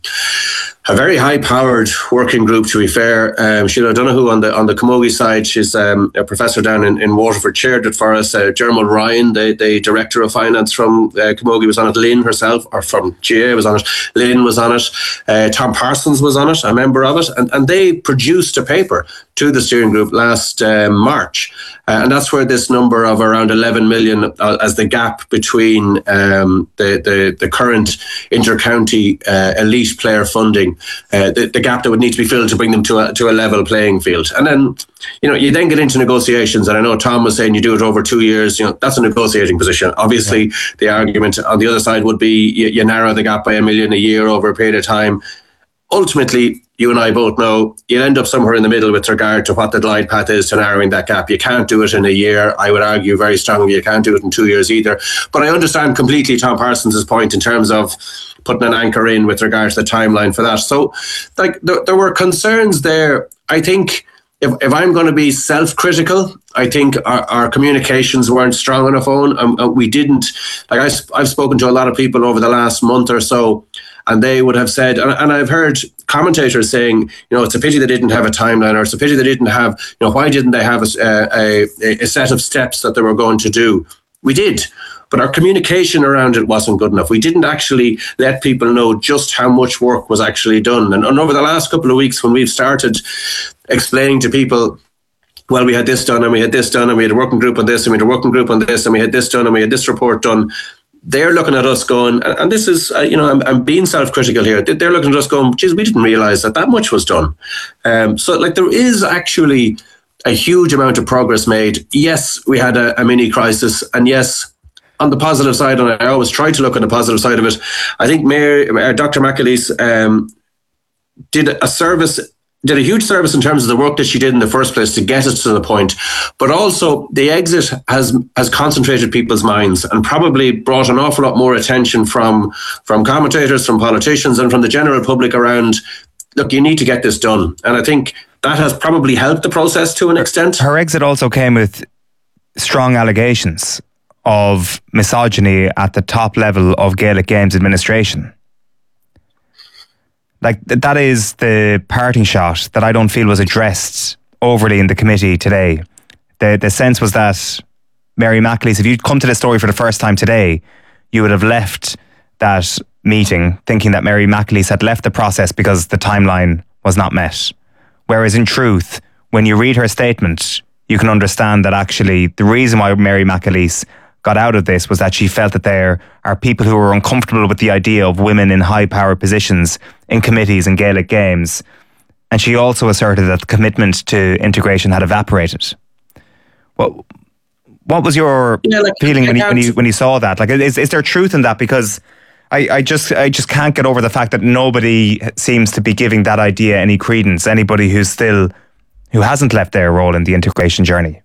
A very high-powered working group, to be fair. Um, Sheila O'Donoghue on the on the Camogie side, she's um, a professor down in, in Waterford, chaired it for us. Uh, Dermot Ryan, the, the director of finance from uh, Camogie, was on it. Lynn herself, or from G A A, was on it. Lynn was on it. Uh, Tom Parsons was on it, a member of it. And, and they produced a paper to the steering group last uh, March. Uh, and that's where this number of around eleven million uh, as the gap between um, the, the, the current inter-county uh, elite player funding, uh, the, the gap that would need to be filled to bring them to a, to a level playing field. And then, you know, you then get into negotiations. And I know Tom was saying you do it over two years. You know, that's a negotiating position. Obviously, yeah. The argument on the other side would be you, you narrow the gap by a million a year over a period of time. Ultimately, you and I both know you'll end up somewhere in the middle with regard to what the glide path is to narrowing that gap. You can't do it in a year. I would argue very strongly you can't do it in two years either. But I understand completely Tom Parsons' point in terms of putting an anchor in with regard to the timeline for that. So, like, there, there were concerns there. I think if, if I'm going to be self-critical, I think our, our communications weren't strong enough on. Um, we didn't, like I, I've spoken to a lot of people over the last month or so, and they would have said, and, and I've heard commentators saying, you know, it's a pity they didn't have a timeline, or it's a pity they didn't have, you know, why didn't they have a, a, a set of steps that they were going to do? We did, but our communication around it wasn't good enough. We didn't actually let people know just how much work was actually done. And, and over the last couple of weeks, when we've started explaining to people, well, we had this done and we had this done and we had a working group on this and we had a working group on this and we had this done and we had this report done, they're looking at us going, and this is, uh, you know, I'm, I'm being self-critical here. They're looking at us going, geez, we didn't realise that that much was done. Um, so, like, there is actually a huge amount of progress made. Yes, we had a, a mini crisis, and yes, on the positive side, and I always try to look on the positive side of it, I think Mayor, uh, Doctor McAleese um, did a service. did a huge service in terms of the work that she did in the first place to get us to the point. But also the exit has has concentrated people's minds and probably brought an awful lot more attention from, from commentators, from politicians and from the general public around, look, you need to get this done. And I think that has probably helped the process to an extent. Her exit also came with strong allegations of misogyny at the top level of Gaelic Games administration. like th- that is the parting shot that I don't feel was addressed overly in the committee today. The the sense was that Mary McAleese, if you'd come to the story for the first time today, you would have left that meeting thinking that Mary McAleese had left the process because the timeline was not met. Whereas in truth, when you read her statement, you can understand that actually the reason why Mary McAleese got out of this was that she felt that there are people who were uncomfortable with the idea of women in high power positions in committees and Gaelic games. And she also asserted that the commitment to integration had evaporated. What, what was your yeah, like, feeling when you, when you when you saw that? Like, is is there truth in that? Because I, I just I just can't get over the fact that nobody seems to be giving that idea any credence. Anybody who's still who hasn't left their role in the integration journey.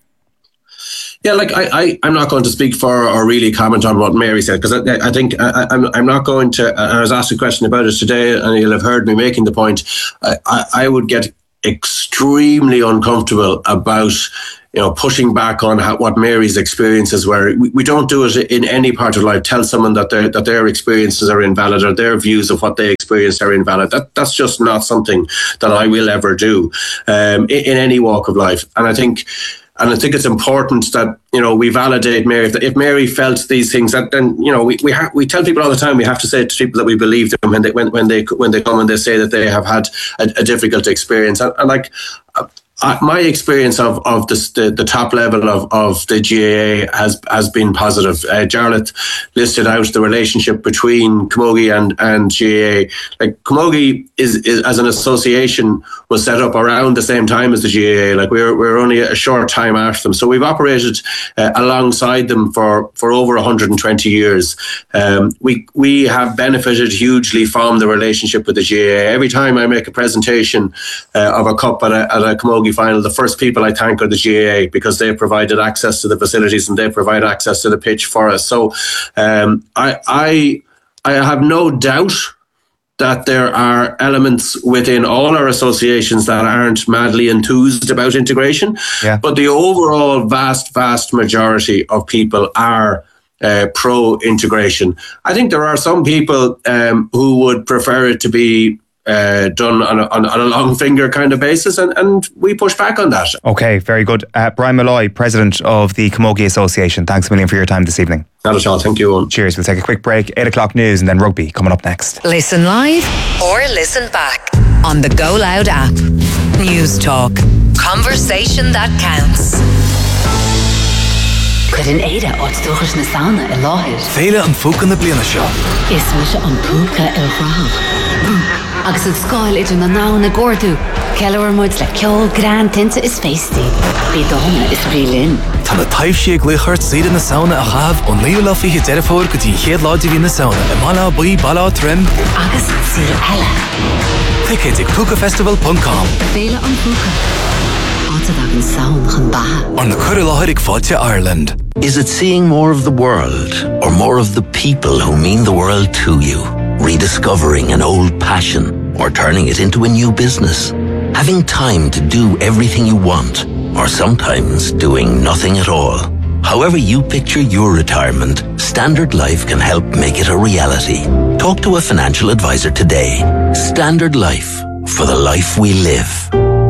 Yeah, like I, I, I'm not going to speak for or really comment on what Mary said, because I, I think I, I'm, I'm not going to. I was asked a question about it today, and you'll have heard me making the point. I, I, I would get extremely uncomfortable about, you know, pushing back on how, what Mary's experiences were. We, we don't do it in any part of life. Tell someone that their that their experiences are invalid or their views of what they experienced are invalid. That that's just not something that I will ever do um, in, in any walk of life. And I think. And I think it's important that, you know, we validate Mary. If, if Mary felt these things, that then, you know, we we, ha- we tell people all the time, we have to say to people that we believe them when they when, when they when they come and they say that they have had a, a difficult experience. And, and like uh, my experience of of this, the the top level of, of the G A A has has been positive. Uh, Jarlath listed out the relationship between Camogie and and G A A. Like Camogie is, is as an association was set up around the same time as the G A A. Like we're we're only a short time after them, so we've operated uh, alongside them for, for over one hundred twenty years. Um, we we have benefited hugely from the relationship with the G A A. Every time I make a presentation uh, of a cup at a, at a Camogie final, the first people I thank are the G A A, because they provided access to the facilities and they provide access to the pitch for us. So um, I I I have no doubt that there are elements within all our associations that aren't madly enthused about integration. Yeah. But the overall vast, vast majority of people are uh, pro-integration. I think there are some people um, who would prefer it to be uh, done on a, on, on a long finger kind of basis, and, and we push back on that. Okay, very good. Uh, Brian Malloy, President of the Camogie Association, thanks a million for your time this evening. Not at all, thank you, Owen. Cheers, we'll take a quick break. eight o'clock news and then rugby coming up next. Listen live or listen back on the Go Loud app. News Talk. Conversation that counts. Could an Ada outstochers na sauna in Láthir? Féile an fúcan na bliana seo. Is me se an púca il rá. Agus an scáil idir na ná na gordú. Ceilewar muids le ceol gran tinta is feisty. Bí dóna is brilin. Tá na taobh sé gluchart saoire na sauna a chaf an líú le fiche deirefóir go dtí chéad láidí hí na sauna. I mala buí bala trim. Agus sír eile. Ticket ag puca festival dot com. Féile an púca. Átadag an saun chun batha. On the Curra Láthir ag Fáilte, Ireland. Is it seeing more of the world or more of the people who mean the world to you? Rediscovering an old passion or turning it into a new business? Having time to do everything you want or sometimes doing nothing at all? However you picture your retirement, Standard Life can help make it a reality. Talk to a financial advisor today. Standard Life, for the life we live.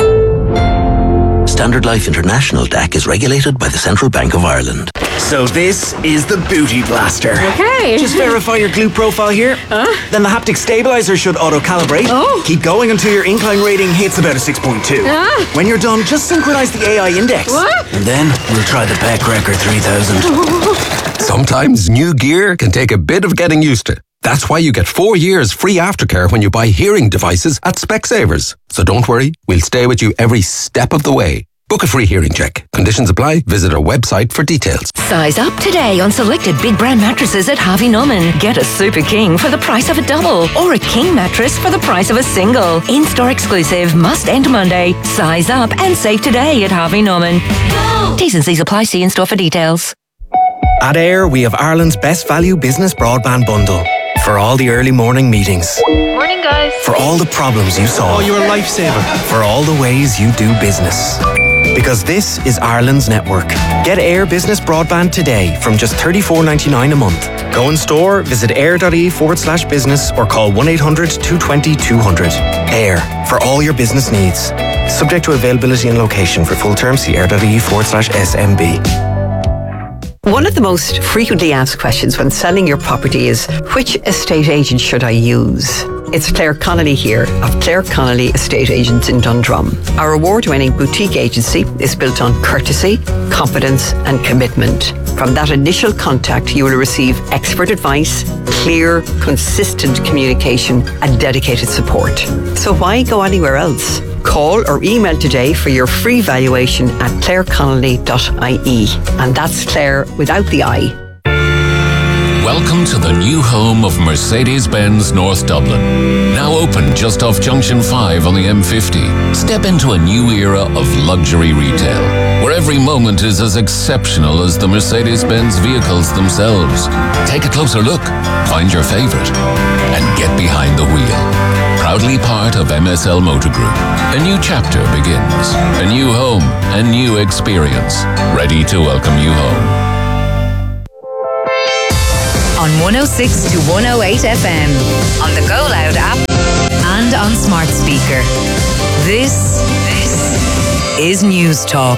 Standard Life International D A C is regulated by the Central Bank of Ireland. So this is the Booty Blaster. Okay. Just verify your glute profile here. Huh? Then the haptic stabilizer should auto-calibrate. Oh. Keep going until your incline rating hits about a six point two. Ah. When you're done, just synchronize the A I index. What? And then we'll try the Pet Cracker three thousand. Sometimes new gear can take a bit of getting used to. That's why you get four years free aftercare when you buy hearing devices at Specsavers. So don't worry, we'll stay with you every step of the way. Book a free hearing check. Conditions apply. Visit our website for details. Size up today on selected big brand mattresses at Harvey Norman. Get a Super King for the price of a double or a King mattress for the price of a single. In-store exclusive, must end Monday. Size up and save today at Harvey Norman. Go! T's and C's apply. See in-store for details. At Air, we have Ireland's best value business broadband bundle. For all the early morning meetings. Morning, guys. For all the problems you solve. Oh, you're a lifesaver. For all the ways you do business. Because this is Ireland's network. Get Air Business Broadband today from just thirty-four ninety-nine a month. Go in store, visit air.ie forward slash business or call one eight hundred two two zero two hundred. Air, for all your business needs. Subject to availability and location. For full terms, see air.ie forward slash SMB. One of the most frequently asked questions when selling your property is, which estate agent should I use? It's Claire Connolly here of Claire Connolly Estate Agents in Dundrum. Our award-winning boutique agency is built on courtesy, competence and commitment. From that initial contact, you will receive expert advice, clear, consistent communication and dedicated support. So why go anywhere else? Call or email today for your free valuation at claire connolly dot I E. And that's Claire without the I. Welcome to the new home of Mercedes-Benz North Dublin. Now open just off Junction five on the M fifty. Step into a new era of luxury retail, where every moment is as exceptional as the Mercedes-Benz vehicles themselves. Take a closer look, find your favourite, and get behind the wheel. Proudly part of M S L Motor Group. A new chapter begins. A new home, a new experience. Ready to welcome you home. On one oh six to one oh eight F M, on the Go Loud app, and on smart speaker. This, this is News Talk.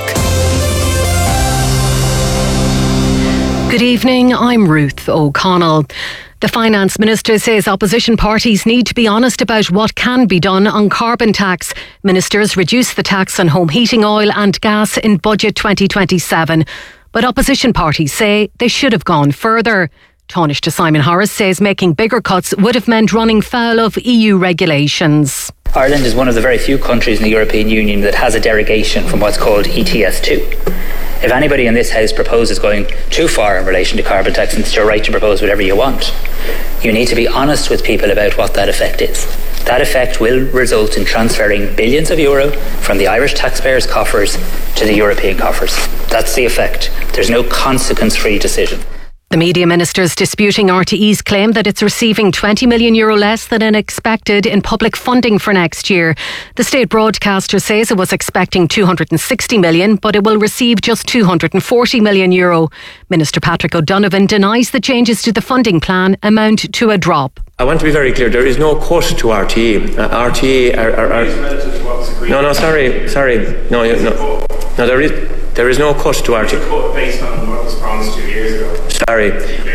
Good evening, I'm Ruth O'Connell. The Finance Minister says opposition parties need to be honest about what can be done on carbon tax. Ministers reduced the tax on home heating oil and gas in Budget twenty twenty-seven. But opposition parties say they should have gone further. Taoiseach Simon Harris says making bigger cuts would have meant running foul of E U regulations. Ireland is one of the very few countries in the European Union that has a derogation from what's called E T S two. If anybody in this House proposes going too far in relation to carbon tax, and it's your right to propose whatever you want, you need to be honest with people about what that effect is. That effect will result in transferring billions of euro from the Irish taxpayers' coffers to the European coffers. That's the effect. There's no consequence-free decision. The media minister's disputing R T E's claim that it's receiving twenty million euro less than expected in public funding for next year. The state broadcaster says it was expecting two hundred sixty million, but it will receive just two hundred forty million euro. Minister Patrick O'Donovan denies the changes to the funding plan amount to a drop. I want to be very clear, there is no cut to R T E. Uh, R T E are... are, are no, no, sorry, sorry. No, no, no, there is there is no cut to R T E. Based on what was promised two years ago. Sorry,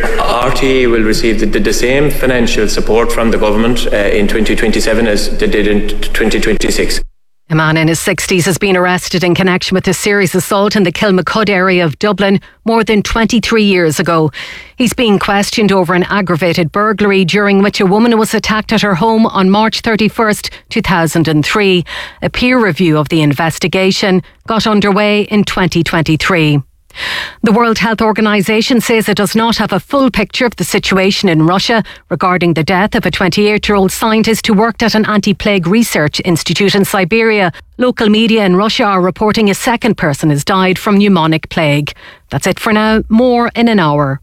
R T E will receive the, the, the same financial support from the government uh, in twenty twenty-seven as they did in twenty twenty-six. A man in his sixties has been arrested in connection with a serious assault in the Kilmacud area of Dublin more than twenty-three years ago. He's being questioned over an aggravated burglary during which a woman was attacked at her home on March thirty-first, two thousand three. A peer review of the investigation got underway in twenty twenty-three. The World Health Organization says it does not have a full picture of the situation in Russia regarding the death of a twenty-eight-year-old scientist who worked at an anti-plague research institute in Siberia. Local media in Russia are reporting a second person has died from pneumonic plague. That's it for now. More in an hour.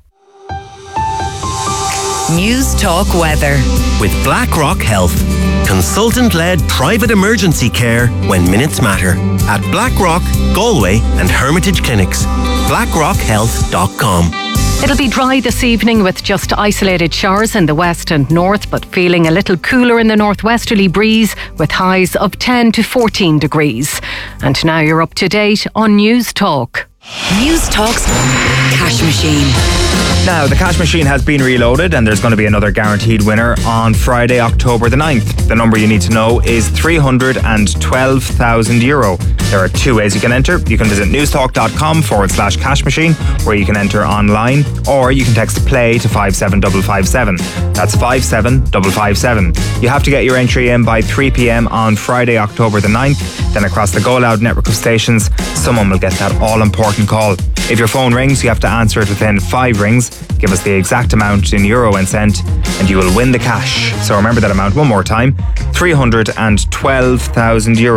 News Talk Weather. With BlackRock Health. Consultant-led private emergency care when minutes matter. At BlackRock, Galway and Hermitage Clinics. blackrock health dot com. It'll be dry this evening with just isolated showers in the west and north, but feeling a little cooler in the northwesterly breeze with highs of ten to fourteen degrees. And now you're up to date on News Talk. News Talk's Cash Machine. Now, the cash machine has been reloaded and there's going to be another guaranteed winner on Friday, October the ninth. The number you need to know is three hundred twelve thousand euro. There are two ways you can enter. You can visit newstalk.com forward slash cash machine, where you can enter online, or you can text play to five seven five five seven. That's five seven five five seven. You have to get your entry in by three p.m. on Friday, October the ninth. Then across the Go Loud network of stations, someone will get that all-important call. If your phone rings, you have to answer it within five rings. Give us the exact amount in euro and cent, and you will win the cash. So remember that amount one more time, three hundred twelve thousand euro.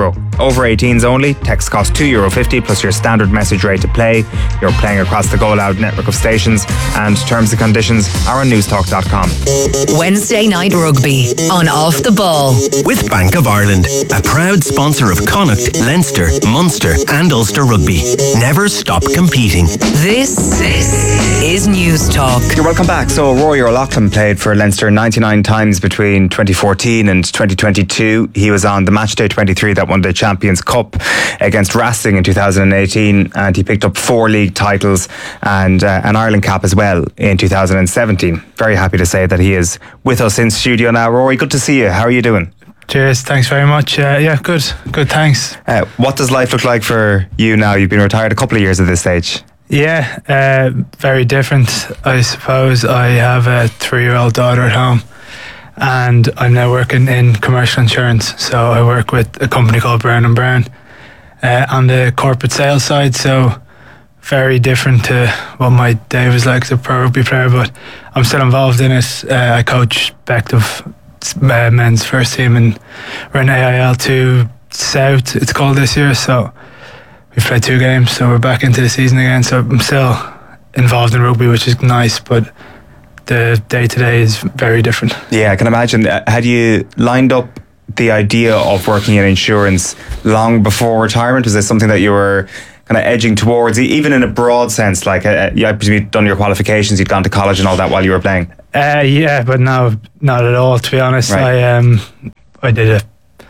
over eighteens only. Text costs two euro fifty plus your standard message rate to play. You're playing across the Go Loud network of stations, and terms and conditions are on newstalk dot com. Wednesday night rugby on Off the Ball. With Bank of Ireland, a proud sponsor of Connacht, Leinster, Munster and Ulster Rugby. Never stop competing. This, this is News Talk. You're welcome back. So Rory O'Loughlin played for Leinster ninety-nine times between twenty fourteen and twenty twenty-two. He was on the Matchday twenty-three that won the Champions Cup against Racing in two thousand eighteen, and he picked up four league titles and uh, an Ireland cap as well in two thousand seventeen. Very happy to say that he is with us in studio now. Rory, good to see you. How are you doing? Cheers, thanks very much. Uh, yeah, good, good, thanks. Uh, what does life look like for you now? You've been retired a couple of years at this stage. Yeah, uh, very different, I suppose. I have a three-year-old daughter at home, and I'm now working in commercial insurance. So I work with a company called Brown and Brown uh, on the corporate sales side. So very different to what my day was like as a pro rugby player, but I'm still involved in it. Uh, I coach Bective uh, men's first team, and we're in A I L two South, it's called this year. So we've played two games, so we're back into the season again. So I'm still involved in rugby, which is nice, but the day-to-day is very different. Yeah, I can imagine. Had you lined up the idea of working in insurance long before retirement? Was this something that you were kind of edging towards, even in a broad sense? Like, uh, you had done your qualifications, you'd gone to college and all that while you were playing? Uh, yeah, but no, not at all, to be honest. Right. I um, I did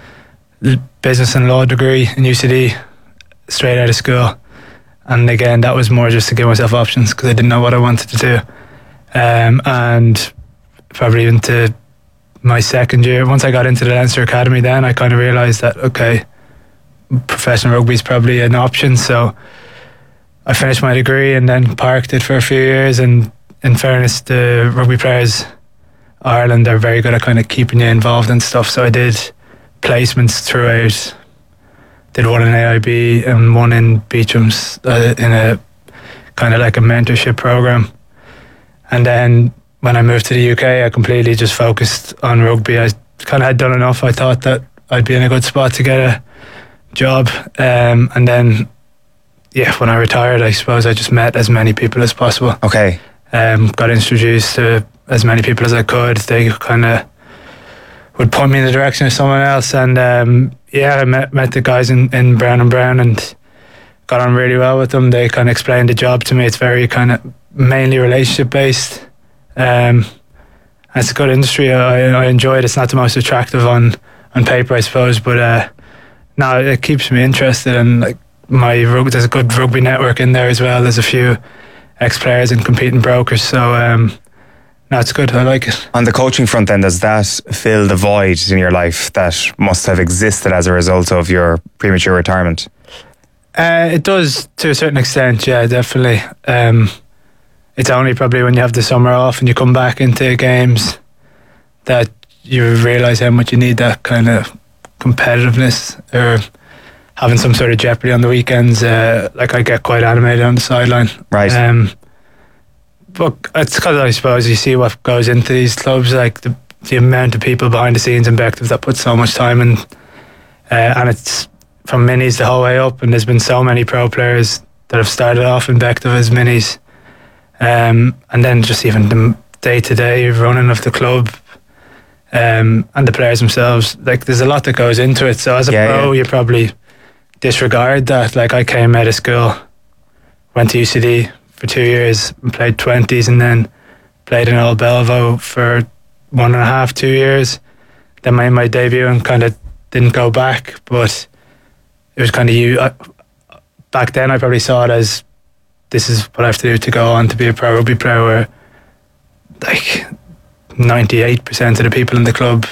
a business and law degree in U C D straight out of school, and again that was more just to give myself options because I didn't know what I wanted to do. Um, and probably into my second year, once I got into the Leinster Academy, then I kind of realised that okay, professional rugby is probably an option. So I finished my degree and then parked it for a few years. And in fairness, the rugby players Ireland are very good at kind of keeping you involved and stuff. So I did placements throughout. Did one in A I B and one in Beecham's uh, in a kind of like a mentorship program. And then when I moved to the U K, I completely just focused on rugby. I kind of had done enough. I thought that I'd be in a good spot to get a job. Um, and then, yeah, when I retired, I suppose I just met as many people as possible. Okay. Um, got introduced to as many people as I could. They kind of would point me in the direction of someone else. And um, yeah, I met, met the guys in, in Brown and Brown and got on really well with them. They kind of explained the job to me. It's very kind of mainly relationship based. Um, it's a good industry. I, I enjoy it. It's not the most attractive on, on paper, I suppose, but uh, no, it keeps me interested. And like my rugby, there's a good rugby network in there as well. There's a few ex-players and competing brokers. So um, no, it's good. I like it. On the coaching front, then, does that fill the void in your life that must have existed as a result of your premature retirement? Uh, it does to a certain extent, yeah, definitely. Um, it's only probably when you have the summer off and you come back into games that you realise how much you need that kind of competitiveness or having some sort of jeopardy on the weekends. Uh, like I get quite animated on the sideline. Right. Um, but it's because I suppose you see what goes into these clubs, like the, the amount of people behind the scenes in Bective that put so much time in, uh, and it's from minis the whole way up, and there's been so many pro players that have started off in Bective as minis, um, and then just even the day-to-day running of the club, um, and the players themselves. Like there's a lot that goes into it. So as a yeah, pro, yeah. you probably disregard that. Like I came out of school, went to U C D for two years, and played twenties, and then played in Old Belvo for one and a half, two years. Then made my debut and kind of didn't go back, but it was kind of you. I, back then, I probably saw it as this is what I have to do to go on to be a pro rugby player. Where like ninety-eight percent of the people in the club,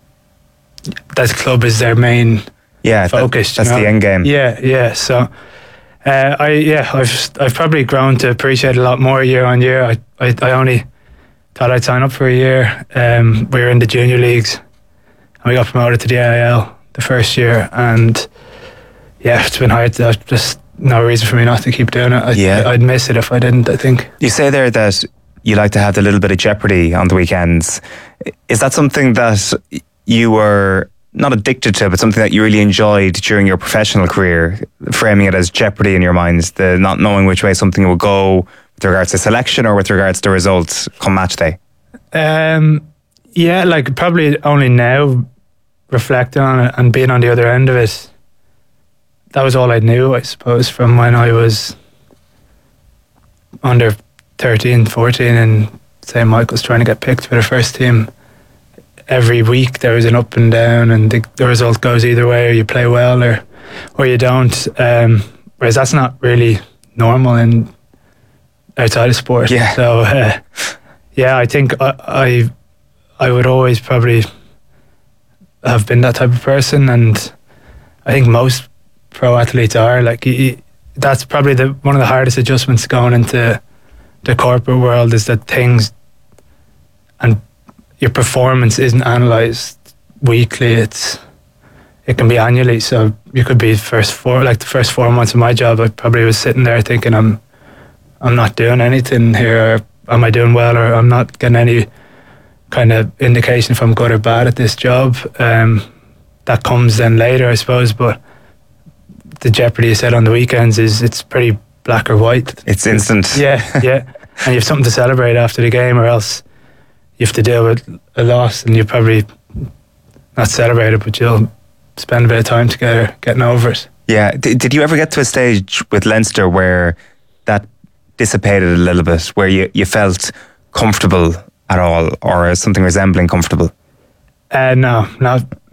that club is their main yeah focus. That, that's you know? the end game. Yeah, yeah. So, uh, I yeah, I've I've probably grown to appreciate a lot more year on year. I I, I only thought I'd sign up for a year. Um, we were in the junior leagues, and we got promoted to the A I L the first year, and yeah, it's been hard. There's just no reason for me not to keep doing it. I, yeah. I'd miss it if I didn't, I think. You say there that you like to have the little bit of jeopardy on the weekends. Is that something that you were not addicted to, but something that you really enjoyed during your professional career, framing it as jeopardy in your minds, the not knowing which way something will go with regards to selection or with regards to results come match day? Um, yeah, like probably only now, reflecting on it and being on the other end of it, that was all I knew, I suppose, from when I was under thirteen, fourteen in Saint Michael's trying to get picked for the first team. Every week there was an up and down, and the, the result goes either way, or you play well or or you don't. Um, whereas that's not really normal in outside of sport. Yeah. So uh, yeah, I think I, I I would always probably have been that type of person, and I think most pro athletes are. Like you, that's probably the one of the hardest adjustments going into the corporate world, is that things and your performance isn't analysed weekly. It's it can be annually. So you could be first four like the first four months of my job, I probably was sitting there thinking I'm I'm not doing anything here, or am I doing well, or I'm not getting any kind of indication if I'm good or bad at this job. Um, that comes then later, I suppose, but the jeopardy you said on the weekends is it's pretty black or white. It's instant. Yeah, yeah. And you have something to celebrate after the game, or else you have to deal with a loss, and you probably not celebrate it, but you'll spend a bit of time together getting over it. Yeah. D- did you ever get to a stage with Leinster where that dissipated a little bit, where you, you felt comfortable at all, or something resembling comfortable? Uh, no, not